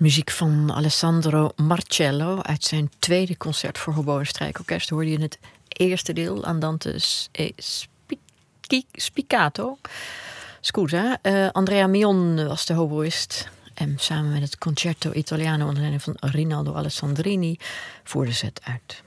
Muziek van Alessandro Marcello uit zijn tweede concert voor hobo en strijkorkest hoorde je in het eerste deel Andante Spiccato. Scusa. Andrea Mion was de hoboïst. En samen met het Concerto Italiano onder leiding van Rinaldo Alessandrini voerde ze het uit.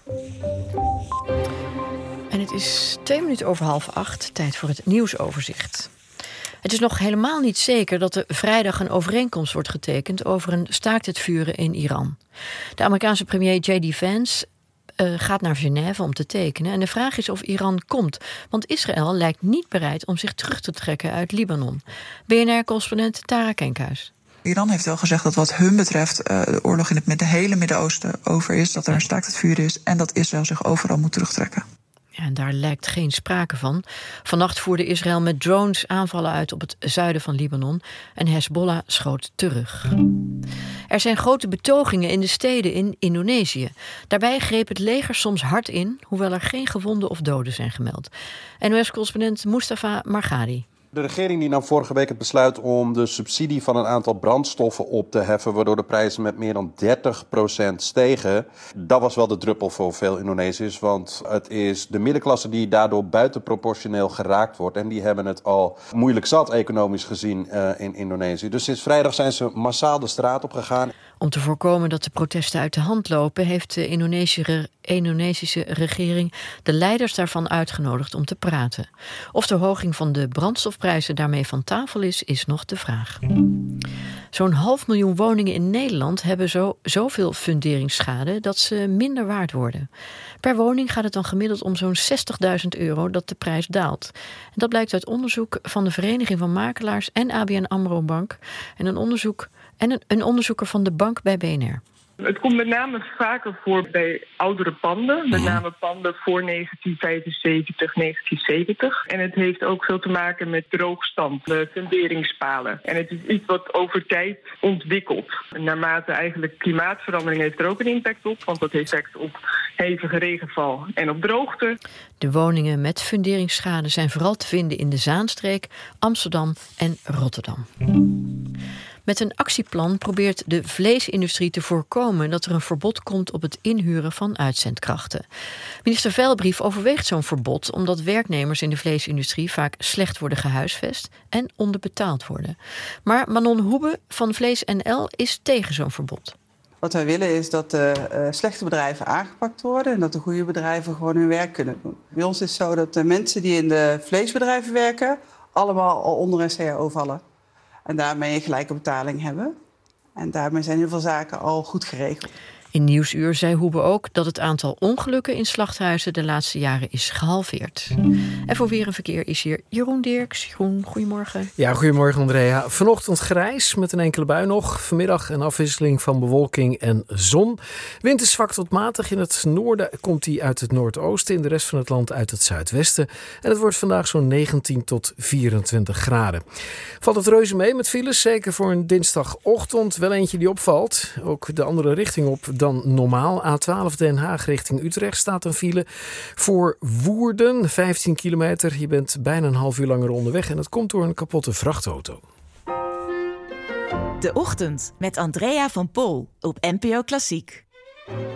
En het is 7:02, tijd voor het nieuwsoverzicht. Het is nog helemaal niet zeker dat er vrijdag een overeenkomst wordt getekend over een staakt het vuren in Iran. De Amerikaanse premier J.D. Vance gaat naar Genève om te tekenen. En de vraag is of Iran komt. Want Israël lijkt niet bereid om zich terug te trekken uit Libanon. BNR-correspondent Tara Kenkhuis. Iran heeft wel gezegd dat wat hun betreft de oorlog in het hele Midden-Oosten over is. Dat er een staakt het vuren is en dat Israël zich overal moet terugtrekken. Ja, en daar lijkt geen sprake van. Vannacht voerde Israël met drones aanvallen uit op het zuiden van Libanon. En Hezbollah schoot terug. Er zijn grote betogingen in de steden in Indonesië. Daarbij greep het leger soms hard in, hoewel er geen gewonden of doden zijn gemeld. NOS-correspondent Mustafa Margadi. De regering die nam vorige week het besluit om de subsidie van een aantal brandstoffen op te heffen, waardoor de prijzen met meer dan 30% stegen. Dat was wel de druppel voor veel Indonesiërs, want het is de middenklasse die daardoor buitenproportioneel geraakt wordt. En die hebben het al moeilijk zat economisch gezien in Indonesië. Dus sinds vrijdag zijn ze massaal de straat op gegaan. Om te voorkomen dat de protesten uit de hand lopen, heeft de Indonesische regering de leiders daarvan uitgenodigd om te praten. Of de verhoging van de brandstofprijzen daarmee van tafel is nog de vraag. Zo'n 500.000 woningen in Nederland hebben zoveel funderingsschade dat ze minder waard worden. Per woning gaat het dan gemiddeld om zo'n €60.000 dat de prijs daalt. En dat blijkt uit onderzoek van de Vereniging van Makelaars en ABN AMRO Bank en een onderzoeker van de bank bij BNR. Het komt met name vaker voor bij oudere panden. Met name panden voor 1975, 1970. En het heeft ook veel te maken met droogstand, de funderingspalen. En het is iets wat over tijd ontwikkelt. En naarmate eigenlijk klimaatverandering heeft er ook een impact op. Want dat heeft effect op hevige regenval en op droogte. De woningen met funderingsschade zijn vooral te vinden in de Zaanstreek, Amsterdam en Rotterdam. Met een actieplan probeert de vleesindustrie te voorkomen dat er een verbod komt op het inhuren van uitzendkrachten. Minister Veilbrief overweegt zo'n verbod omdat werknemers in de vleesindustrie vaak slecht worden gehuisvest en onderbetaald worden. Maar Manon Hoebe van Vlees NL is tegen zo'n verbod. Wat wij willen is dat de slechte bedrijven aangepakt worden en dat de goede bedrijven gewoon hun werk kunnen doen. Bij ons is het zo dat de mensen die in de vleesbedrijven werken allemaal al onder een CAO vallen. En daarmee een gelijke betaling hebben. En daarmee zijn heel veel zaken al goed geregeld. In Nieuwsuur zei Hoebe ook dat het aantal ongelukken in slachthuizen de laatste jaren is gehalveerd. En voor Weer en Verkeer is hier Jeroen Dirks. Jeroen, goedemorgen. Ja, goedemorgen Andrea. Vanochtend grijs met een enkele bui nog. Vanmiddag een afwisseling van bewolking en zon. Wind is zwak tot matig. In het noorden komt die uit het noordoosten. In de rest van het land uit het zuidwesten. En het wordt vandaag zo'n 19 tot 24 graden. Valt het reuze mee met files? Zeker voor een dinsdagochtend. Wel eentje die opvalt. Ook de andere richting op dan normaal. A12 Den Haag richting Utrecht staat een file voor Woerden, 15 kilometer. Je bent bijna een half uur langer onderweg en dat komt door een kapotte vrachtauto. De Ochtend met Andrea van Pol op NPO Klassiek.